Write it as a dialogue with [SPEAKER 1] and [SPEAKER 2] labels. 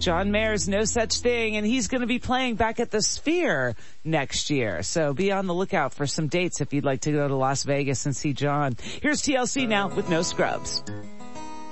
[SPEAKER 1] John Mayer's No Such Thing, and he's going to be playing back at the Sphere next year. So be on the lookout for some dates if you'd like to go to Las Vegas and see John. Here's TLC now with No Scrubs.